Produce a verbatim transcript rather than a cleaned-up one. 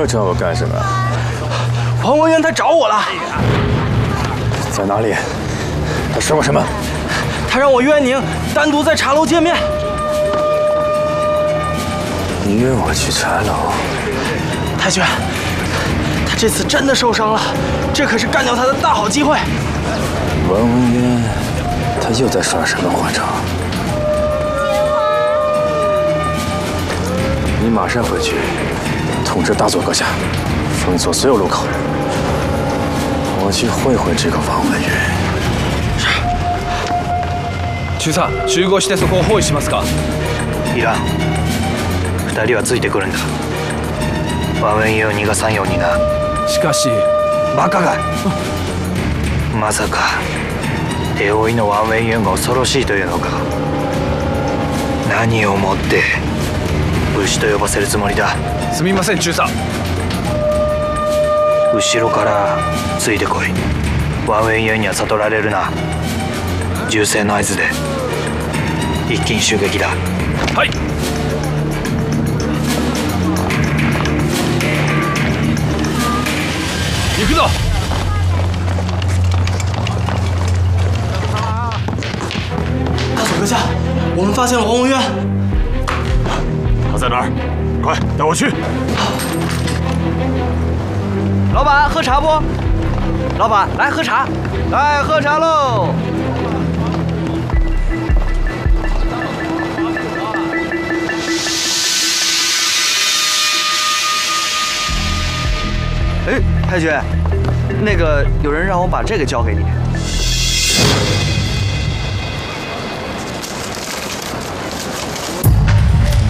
又找我干什么？ 王文渊他找我了， 在哪里？他说过什么？ 他让我约宁单独在茶楼见面。 你约我去茶楼？ 太君，他这次真的受伤了，这可是干掉他的大好机会。 王文渊，他又在耍什么花招？你马上回去，通知大佐阁下，封锁所有路口。我去会会这个王文渊。 是。 中佐、集合してそこを包囲しますか。 いらん。二人はついてくるんだ。王文渊を逃がさんようにな。 しかし。 バカが。まさか手負いの王文渊が恐ろしいというのか。何をもって武士と呼ばせるつもりだ。 すみません、中佐。 後ろからついてこい。王文渊には悟られるな。銃声の合図で一気に襲撃だ。 はい。行くぞ。 大佐阁下，我们发现了王文渊。 他在哪儿？快带我去！ 老板，喝茶不？老板，来喝茶，来喝茶喽！哎，太君，那个有人让我把这个交给你。